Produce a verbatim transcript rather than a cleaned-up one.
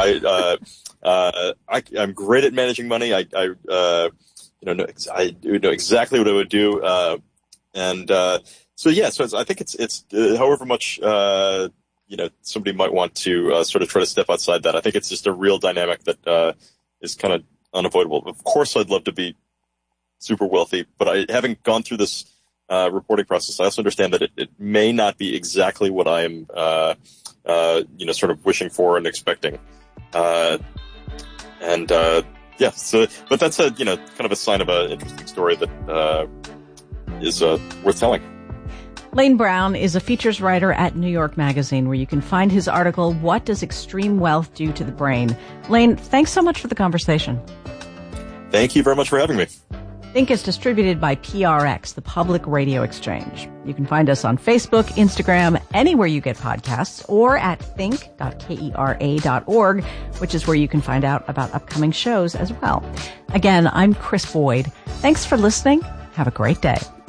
I, uh, uh, I, I'm great at managing money. I, I, uh, you know, know I know exactly what I would do. Uh, and, uh, so yeah, so it's, I think it's, it's, uh, however much, uh, you know, somebody might want to, uh, sort of try to step outside that. I think it's just a real dynamic that, uh, is kind of unavoidable. Of course, I'd love to be super wealthy, but I haven't gone through this, uh, reporting process. I also understand that it, it may not be exactly what I'm, uh, uh, you know, sort of wishing for and expecting. Uh, and, uh, yeah, so, but that's a, you know, kind of a sign of an interesting story that, uh, is, uh, worth telling. Lane Brown is a features writer at New York Magazine, where you can find his article, What Does Extreme Wealth Do to the Brain? Lane, thanks so much for the conversation. Thank you very much for having me. Think is distributed by P R X, the Public Radio Exchange. You can find us on Facebook, Instagram, anywhere you get podcasts, or at think dot kera dot org, which is where you can find out about upcoming shows as well. Again, I'm Chris Boyd. Thanks for listening. Have a great day.